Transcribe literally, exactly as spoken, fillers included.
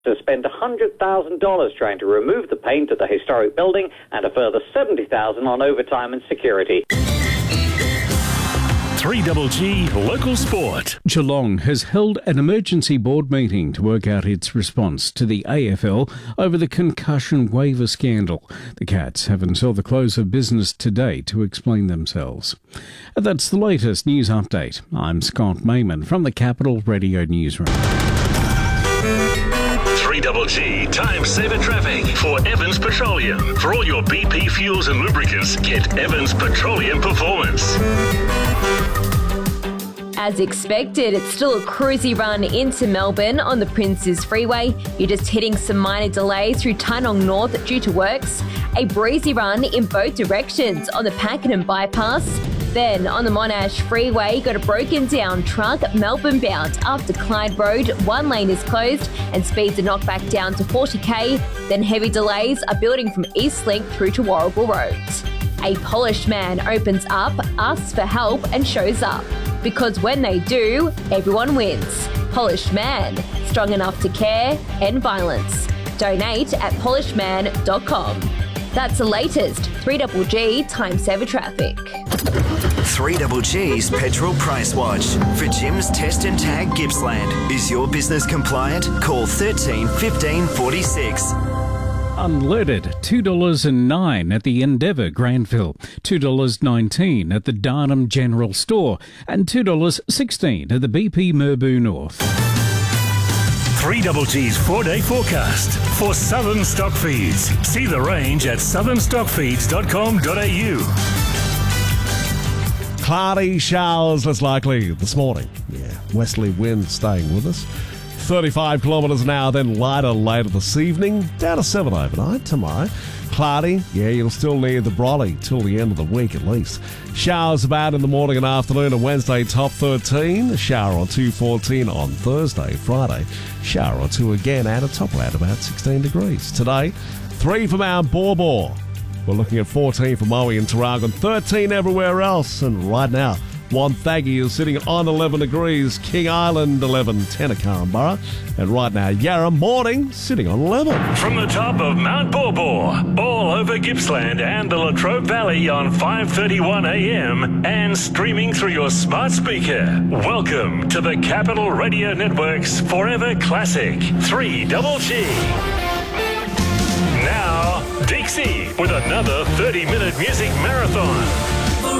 to spend one hundred thousand dollars trying to remove the paint of the historic building and a further seventy thousand dollars on overtime and security. three G G Local Sport. Geelong has held an emergency board meeting to work out its response to the A F L over the concussion waiver scandal. The Cats have until the close of business today to explain themselves. And that's the latest news update. I'm Scott Mayman from the Capital Radio Newsroom. three G G Time Saver Traffic for Evans Petroleum. For all your B P fuels and lubricants, get Evans Petroleum Performance. As expected, it's still a cruisy run into Melbourne on the Princes Freeway. You're just hitting some minor delays through Tynong North due to works. A breezy run in both directions on the Pakenham Bypass. Then on the Monash Freeway, got a broken down truck Melbourne bound after Clyde Road. One lane is closed and speeds are knocked back down to forty k. Then heavy delays are building from Eastlink through to Warragul Road. A polished man opens up, asks for help and shows up. Because when they do, everyone wins. Polished Man, strong enough to care, end violence. Donate at polished man dot com. That's the latest three G G Time Saver Traffic. three G G's Petrol Price Watch. For Jim's Test and Tag Gippsland. Is your business compliant? Call thirteen fifteen forty-six. Unleaded, two dollars nine at the Endeavour Granville, two dollars nineteen at the Darnham General Store, and two dollars sixteen at the B P Merboo North. three G G's four-day forecast for Southern Stockfeeds. See the range at southern stock feeds dot com dot a u. Cloudy showers less likely this morning. Yeah, westerly wind staying with us. thirty-five kilometres an hour, then lighter later this evening. Down to seven overnight tomorrow. Cloudy, yeah, you'll still need the brolly till the end of the week at least. Showers about in the morning and afternoon on Wednesday, top thirteen. A shower or two, fourteen on Thursday. Friday, shower or two again and a top around about sixteen degrees. Today, three for Mount Borbor. We're looking at fourteen for Maui and Tarragon, thirteen everywhere else. And right now, Wonthaggi is sitting on eleven degrees, King Island eleven, ten at Carramburra, and right now Yarra morning sitting on eleven. From the top of Mount Borbor, all over Gippsland and the Latrobe Valley on five thirty-one a m and streaming through your smart speaker. Welcome to the Capital Radio Network's Forever Classic three G G. Now, Dixie with another thirty minute music marathon.